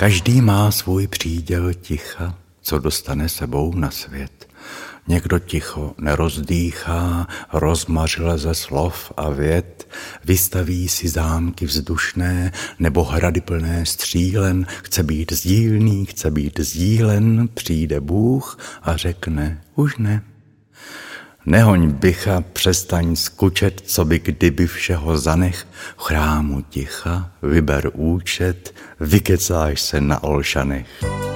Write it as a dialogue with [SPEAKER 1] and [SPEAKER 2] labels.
[SPEAKER 1] Každý má svůj příděl ticha, co dostane sebou na svět. Někdo ticho nerozdýchá, rozmařile ze slov a vět, vystaví si zámky vzdušné nebo hrady plné střílen, chce být sdílný, chce být sdílen, přijde Bůh a řekne už ne. Nehoň bycha, přestaň skučet, co by kdyby všeho zanech, v chrámu ticha, vyber účet, vykecáš se na Olšanech.